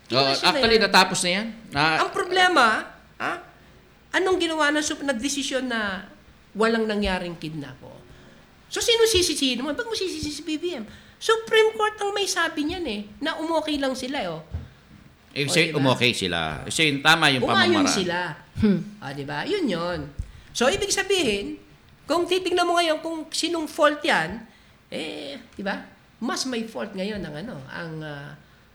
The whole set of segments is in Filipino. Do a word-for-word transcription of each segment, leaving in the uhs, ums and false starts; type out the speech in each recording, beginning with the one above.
Oh, actually, yan. natapos na yan. Na, Ang problema, ha? Anong ginawa ng Sup- nagdesisyon na walang nangyaring kidnap? Oh. So, sino sisisihin mo? Ba't mo sisisihin si B B M? Supreme Court ang may sabi niyan eh, na umokay lang sila. Oh. eh, O, say, diba? umokay sila. Kasi yung tama yung Umayon pamamaraan. sila. Ah, di ba? Yun yun. So, ibig sabihin, kung titignan mo ngayon kung sinong fault yan, eh, di ba? Mas may fault ngayon ang ano, ang ah,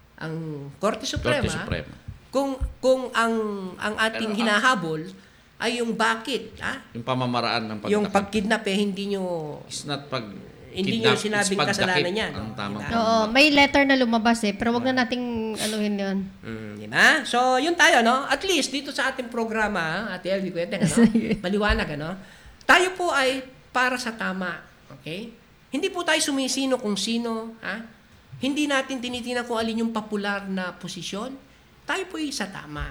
ang Korte Suprema. Korte Suprema. Kung kung ang ang ating Pero, ah, hinahabol ay yung bakit, ah? Yung pamamaraan ng Yung pagdakip. pagkidnap eh hindi nyo It's not pag hindi kidnap, nyo sinabing it's pagdakip. kasalanan yan. Ang tamang Diba? Oo, may letter na lumabas eh, pero wag na nating anuhin yun. Mm, di ba? So, yun tayo, no? At least dito sa ating programa, Ate Elvie Cueteng, ano? Maliwanag, ano? Tayo po ay para sa tama, okay? Hindi po tayo sumisino kung sino, ha? Hindi natin tinitingnan kung alin yung popular na posisyon. Tayo po ay sa tama.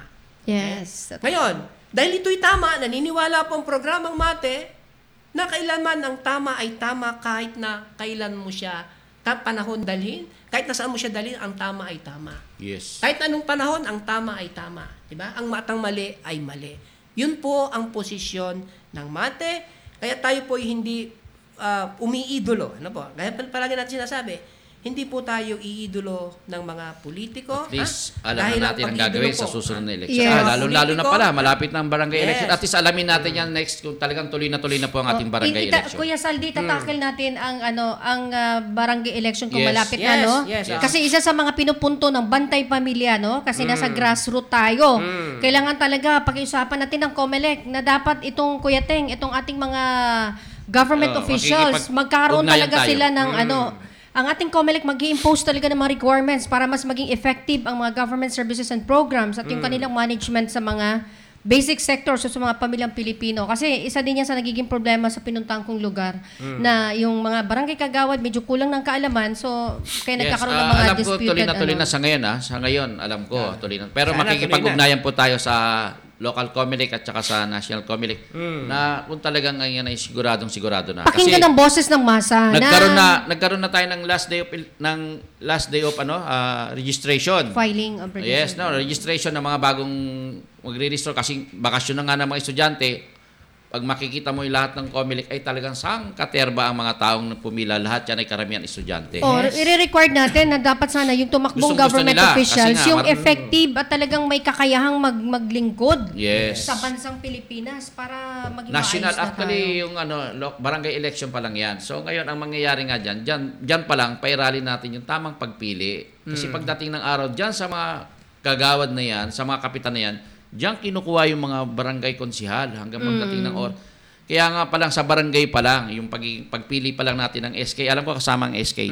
Yes. Ngayon, dahil ito'y tama, naniniwala po ang programang Mate na kailanman ang tama ay tama kahit na kailan mo siya ta- panahon dalhin, kahit na saan mo siya dalhin, ang tama ay tama. Yes. Kahit anong panahon, ang tama ay tama. Diba? Ang matang mali ay mali. Yun po ang posisyon ng Mate. Kaya tayo po ay hindi uh, umiidolo. Ano po? Kaya palagi natin sinasabi, hindi po tayo iidolo ng mga politiko. At least, ha? alam Dahil na natin ang pag-idolo gagawin po, sa susunod na ha? eleksyon. Yes. Ah, lalo-lalo na Politiko, pala, malapit na ang barangay Yes. election. At least alamin natin yan next kung talagang tuloy na tuloy na po ang ating Oh, barangay ita- election. Kuya Saldi, tatakil natin ang ano ang ah, barangay election kung Yes. malapit Yes, na, no? yes, ah. Kasi isa sa mga pinupunto ng Bantay Pamilya, no? Kasi nasa grassroots tayo. Kailangan talaga pag-iusapan natin ng COMELEC na dapat itong Kuya Teng, itong ating mga government Oo, officials, makikipag- magkaroon ugnayan talaga tayo. sila ng ano, ang ating COMELEC mag-i-impose talaga ng mga requirements para mas maging effective ang mga government services and programs at yung kanilang management sa mga basic sectors o sa mga pamilyang Pilipino. Kasi isa din yan sa nagiging problema sa pinuntang kong lugar na yung mga barangay kagawad medyo kulang ng kaalaman, so kaya nagkakaroon ng ah, mga alam ko disputed. tuloy na tuloy ano. na sa ngayon. Ah. Sa ngayon, alam ko tuloy na. Pero Sana makikipag-ugnayan po tayo sa local COMELEC at saka sa national COMELEC na kung talagang ngayon ay siguradong sigurado na. Pakinggan ng boses ng masa nagkaroon na, na nagkaroon na tayo ng last day of ng last day of ano ah, registration. filing of Yes, registration. no, registration ng mga bagong magre-register kasi bakasyon na nga ng mga estudyante. Pag makikita mo yung lahat ng COMELEC ay talagang sang katerba ang mga taong pumila, lahat yan ay karamihan estudyante. O, i-required natin na dapat sana yung tumakbong Gustong-gusto government nila, officials, kasi nga, yung mar- effective at talagang may kakayahang mag maglingkod Yes. sa bansang Pilipinas para maging National, maayos na actually, tayo. yung ano, lo- barangay election pa lang yan. So ngayon, ang mangyayari nga dyan, dyan, dyan pa lang, pairali natin yung tamang pagpili. Kasi pagdating ng araw, dyan sa mga kagawad na yan, sa mga kapitan na yan, dyan kinukuha yung mga barangay konsihal hanggang pagdating ng or. Kaya nga pa lang sa barangay pa lang, yung pag, pagpili pa lang natin ng S K, alam ko kasama ang S K.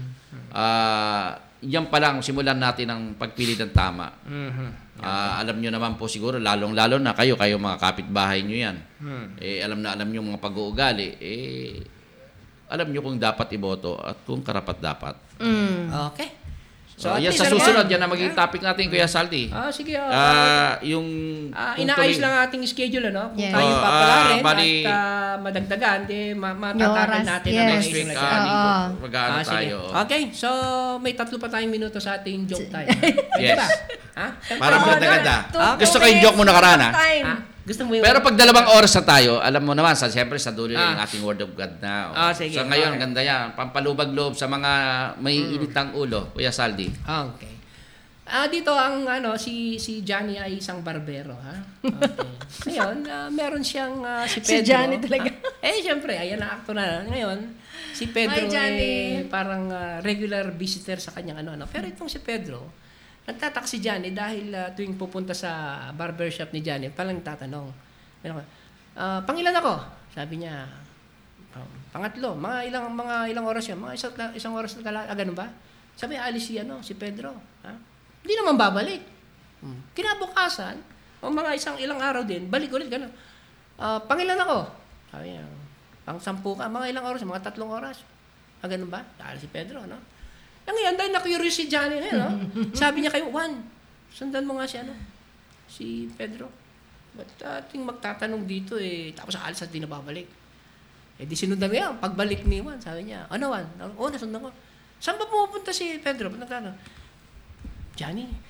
Ah, yan pa lang, simulan natin ang pagpili ng tama. Ah, alam nyo naman po siguro, lalong-lalo na kayo, kayo mga kapitbahay nyo yan. Eh, alam na alam nyo mga pag-uugali, eh, alam nyo kung dapat iboto at kung karapat dapat. Mm. Okay. So, at yan least, sa ano susunod, ba? yan ang magiging topic natin, Kuya Saldi. Ah, sige. ah, Ah, yung... Ah, kung inaayos tuloy- lang ang ating schedule, ano? Kung Yes. tayo Oh, papalarin ah, bali- at ah, madagdagan, di ma Yung matatagal oras, natin yes. ang Next mga week, issue ah, natin. linggo, Oo. mag-ano Ah, sige. tayo. Okay, so may tatlo pa tayong minuto sa ating joke time. Pwede Yes. ba? Ha? Parang ganda-ganda. Ah, Gusto ko yung joke mo nakaraan, ha? Ha? Gusto mo yung... Pero pag dalawang oras na tayo, alam mo naman, sa, siyempre sa dulo Ah. yung ating Word of God na. Ah, sige. So ngayon, Okay. ganda yan. Pampalubag loob sa mga may initang ulo, Kuya Saldi. Okay. Ah, dito ang ano si si Johnny ay isang barbero, ha. Okay. Ngayon, ah, meron siyang ah, si Si Pedro. Johnny talaga. Ah, eh, siyempre, ayan na actor na. Ngayon, si Pedro Hi, Johnny. eh, parang ah, regular visitor sa kanyang ano, ano. Pero itong si Pedro, nagtatak si Johnny dahil ah, tuwing pupunta sa barbershop ni Johnny, palang tatanong. Ano, ah, pangilan ako? Sabi niya, "Oh, pangatlo, mga ilang mga ilang oras yan, mga isang, isang oras na talaga, ah, ganun ba? Sabi, alis si ano, si Pedro, ha? Hindi naman babalik. Hmm. Kinabukasan, o mga isang ilang araw din, balik ulit, gano'n. Ah, pangilan ako? Sabi niya, pang sampu ka, mga ilang oras, mga tatlong oras. Ah, ganun ba? Dahil si Pedro, no? Ang ngayon, dahil na-curious si Johnny ngayon, no? Sabi niya kayo, Juan, sundan mo nga si ano, si Pedro. Ba't ating magtatanong dito eh, tapos alis at di na babalik. Eh di sinundan niya, pagbalik ni Juan, sabi niya, ano Juan? Oo, nasundan ko. Saan ba pupunta si Pedro? Ba't nagtatanong? Johnny,